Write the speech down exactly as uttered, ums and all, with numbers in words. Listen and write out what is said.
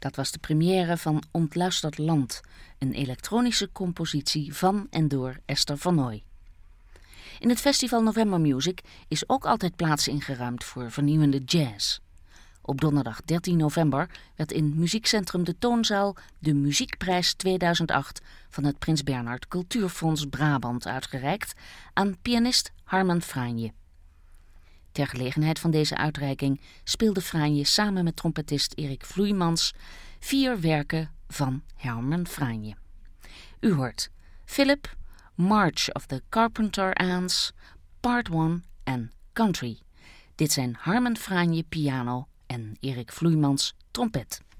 Dat was de première van Ontluisterd Land, een elektronische compositie van en door Esther van Nooy. In het festival November Music is ook altijd plaats ingeruimd voor vernieuwende jazz. Op donderdag dertien november werd in Muziekcentrum De Toonzaal de Muziekprijs tweeduizend acht van het Prins Bernhard Cultuurfonds Brabant uitgereikt aan pianist Harmen Franje. Ter gelegenheid van deze uitreiking speelde Franje samen met trompetist Erik Vloeimans vier werken van Harmen Franje. U hoort Philip, March of the Carpenter Ants, Part one en Country. Dit zijn Harmen Franje piano en Erik Vloeimans trompet.